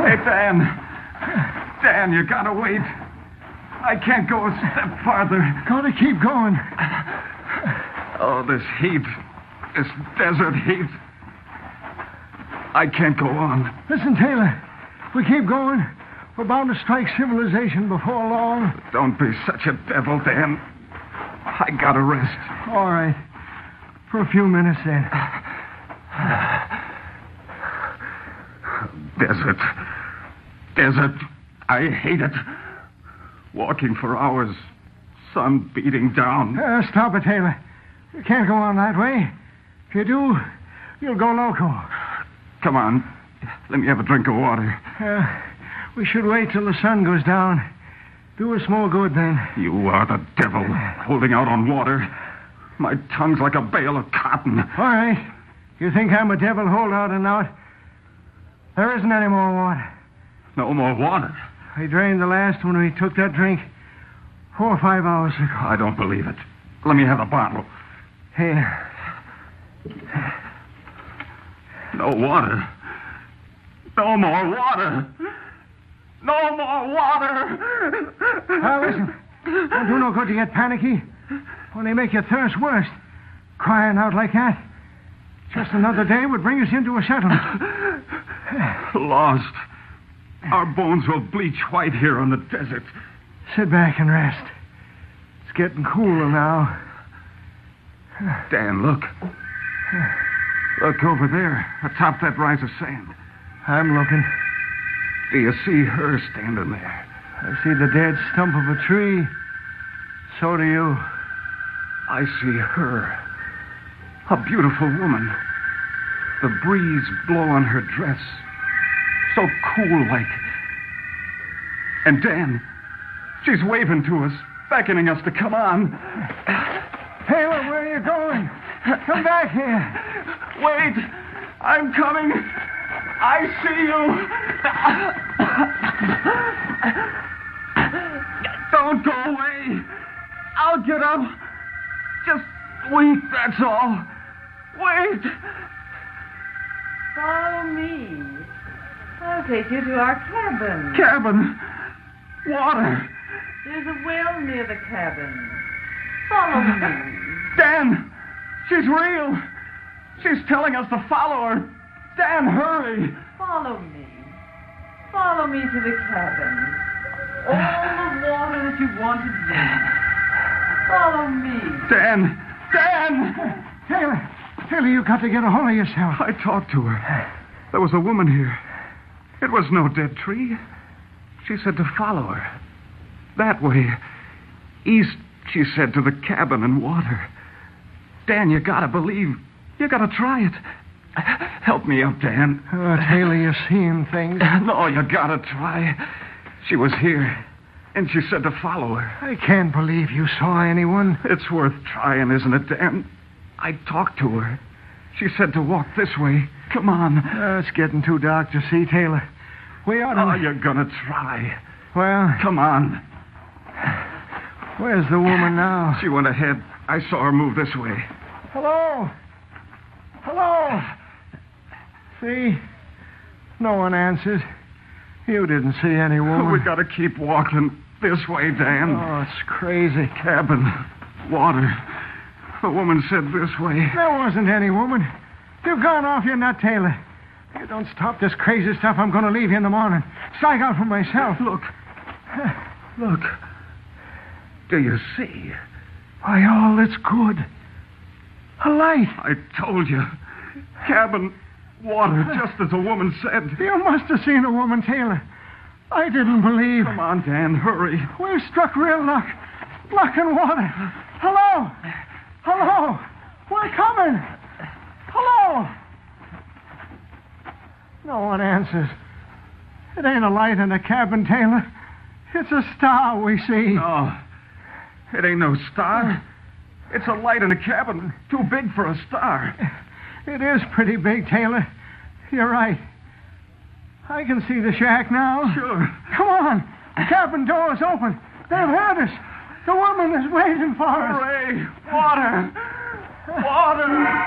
Hey, Dan. Dan, you gotta wait. I can't go a step farther. Gotta keep going. Oh, this heat. This desert heat. I can't go on. Listen, Taylor. If we keep going, we're bound to strike civilization before long. Don't be such a devil, Dan. I gotta rest. All right. For a few minutes, then. Desert. Desert. I hate it. Walking for hours. Sun beating down. Stop it, Taylor. You can't go on that way. If you do, you'll go loco. Come on. Let me have a drink of water. We should wait till the sun goes down. Do us more good then. You are the devil, holding out on water. My tongue's like a bale of cotton. All right. You think I'm a devil holding out? There isn't any more water. No more water? I drained the last when we took that drink 4 or 5 hours ago. I don't believe it. Let me have a bottle. Here. No water. No more water. No more water. Now, listen. Don't do no good to get panicky. Only make your thirst worse. Crying out like that. Just another day would bring us into a settlement. Lost. Our bones will bleach white here on the desert. Sit back and rest. It's getting cooler now. Dan, look. Look over there, atop that rise of sand. I'm looking. Do you see her standing there? I see the dead stump of a tree. So do you. I see her. A beautiful woman. The breeze blow on her dress. So cool-like. And Dan, she's waving to us, beckoning us to come on. Taylor, where are you going? Come back here. Wait, I'm coming. I see you. Don't go away. I'll get up. Just wait, that's all. Wait. Follow me. I'll take you to our cabin. Cabin. Water. There's a well near the cabin. Follow me. Dan, she's real. She's telling us to follow her. Dan, hurry. Follow me. Follow me to the cabin. All the water that you want to drink. Follow me. Dan. Dan! Taylor, you got to get a hold of yourself. I talked to her. There was a woman here. It was no dead tree. She said to follow her. That way. East, she said, to the cabin and water. Dan, you gotta believe. You gotta try it. Help me up, Dan. Oh, Taylor, you're seeing things. No, you gotta try. She was here, and she said to follow her. I can't believe you saw anyone. It's worth trying, isn't it, Dan? I talked to her. She said to walk this way. Come on. It's getting too dark to see, Taylor. We ought to... Oh, you're gonna try. Well... Come on. Where's the woman now? She went ahead. I saw her move this way. Hello? Hello? See? No one answered. You didn't see any woman. We gotta keep walking this way, Dan. Oh, it's crazy. Cabin. Water. The woman said this way. There wasn't any woman. You've gone off your nut, Taylor. If you don't stop this crazy stuff, I'm going to leave you in the morning. Strike out for myself. Look. Look. Do you see? Why, all that's good. A light. I told you. Cabin, water, just as the woman said. You must have seen a woman, Taylor. I didn't believe. Come on, Dan, hurry. We've struck real luck. Luck and water. Hello? Hello? We're coming. Hello? No one answers. It ain't a light in the cabin, Taylor. It's a star we see. No, it ain't no star. It's a light in a cabin too big for a star. It is pretty big, Taylor. You're right. I can see the shack now. Sure. Come on. The cabin door is open. They've heard us. The woman is waiting for us. Hooray! Water! Water!